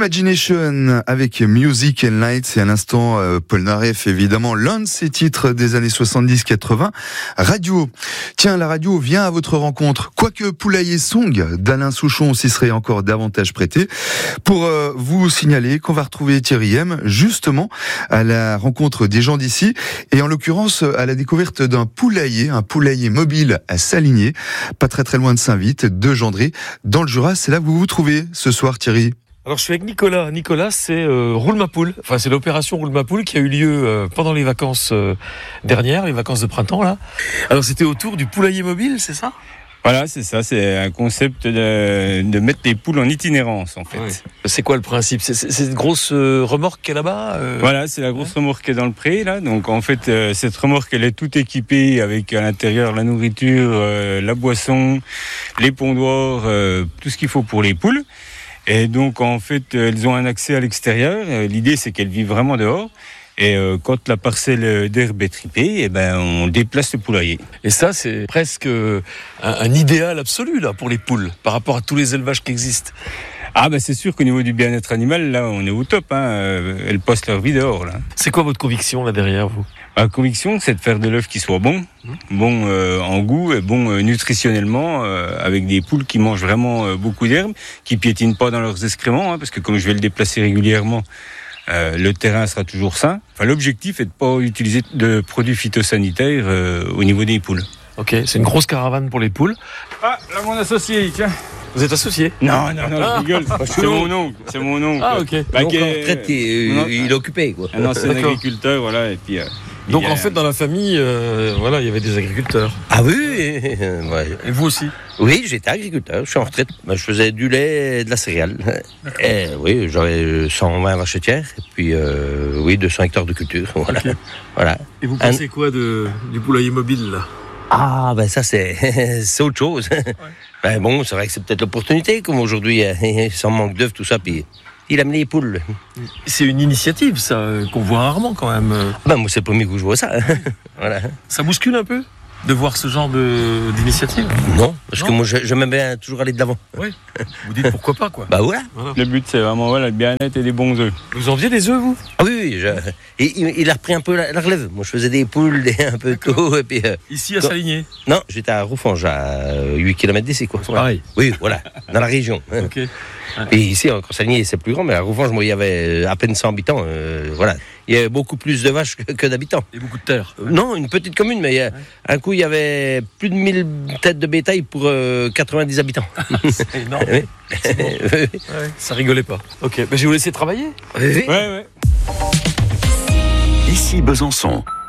Imagination avec Music and Lights et à l'instant Polnareff évidemment, l'un de ses titres des années 70-80, Radio. Tiens, la radio vient à votre rencontre, quoique Poulailler Song d'Alain Souchon s'y serait encore davantage prêté, pour vous signaler qu'on va retrouver Thierry M justement à la rencontre des gens d'ici et en l'occurrence à la découverte d'un poulailler, un poulailler mobile à Saligné, pas très loin de Saint-Vite, de Gendré, dans le Jura. C'est là que vous vous trouvez ce soir, Thierry. Alors je suis avec Nicolas. Nicolas, c'est Roule ma poule. Enfin, c'est l'opération Roule ma poule qui a eu lieu pendant les vacances dernières, les vacances de printemps là. Alors c'était autour du poulailler mobile, c'est ça ? Voilà, c'est ça. C'est un concept de mettre les poules en itinérance en fait. Ouais. C'est quoi le principe ? C'est cette grosse remorque qui est là-bas Voilà, c'est la grosse remorque qui est dans le pré là. Donc en fait, cette remorque elle est toute équipée avec à l'intérieur la nourriture, la boisson, les pondoirs, tout ce qu'il faut pour les poules. Et donc, en fait, elles ont un accès à l'extérieur. L'idée, c'est qu'elles vivent vraiment dehors. Et quand la parcelle d'herbe est tripée, on déplace le poulailler. Et ça, c'est presque un idéal absolu là pour les poules, par rapport à tous les élevages qui existent. Ah c'est sûr qu'au niveau du bien-être animal, là, on est au top. Elles passent leur vie dehors. Là. C'est quoi votre conviction là derrière vous ? Ma conviction, c'est de faire de l'œuf qui soit bon en goût et bon nutritionnellement, avec des poules qui mangent vraiment beaucoup d'herbe, qui piétinent pas dans leurs excréments, parce que comme je vais le déplacer régulièrement, le terrain sera toujours sain. Enfin, l'objectif est de pas utiliser de produits phytosanitaires au niveau des poules. Ok, c'est une grosse caravane pour les poules. Ah, là mon associé, tiens. Vous êtes associé ? Non, je rigole. C'est mon oncle. Ah, ok. Donc, en retraite, il est occupé, quoi. Un ancien agriculteur, voilà, et puis... Donc en fait dans la famille, il y avait des agriculteurs. Ah oui, ouais. Et vous aussi ? Oui, j'étais agriculteur, je suis en retraite. Je faisais du lait et de la céréale. Et, oui, j'avais 120 vachetières et puis 200 hectares de culture. Voilà. Okay. Voilà. Et vous pensez quoi du poulailler mobile là ? Ah ça c'est autre chose. Ouais. Bon, c'est vrai que c'est peut-être l'opportunité, comme aujourd'hui, sans manque d'œufs, tout ça, puis il a mené les poules. C'est une initiative, ça, qu'on voit rarement quand même. Moi, c'est le premier coup que je vois ça. Voilà. Ça bouscule un peu de voir ce genre d'initiative ? Non, parce que moi, j'aime bien toujours aller de l'avant. Oui. Vous dites pourquoi pas, quoi. Voilà. Le but, c'est vraiment le bien-être et des bons œufs. Vous enviez des œufs, vous ? Ah oui. Et il a repris un peu la relève. Moi, je faisais des poules un peu tôt. Et puis, ici, à Saligné ? Non, j'étais à Roufange, à 8 km d'ici, quoi. Pareil. Oui, voilà, dans la région. Ok. Et ici, encore Saligné, c'est plus grand, mais à Roufange, moi, il y avait à peine 100 habitants. Voilà. Il y avait beaucoup plus de vaches que d'habitants. Et beaucoup de terre. Non, une petite commune, mais un coup, il y avait plus de 1000 têtes de bétail pour 90 habitants. C'est énorme. Oui. C'est bon. Ouais, ça rigolait pas. Ok, je vais vous laisser travailler. Oui. Ouais. Ici Besançon.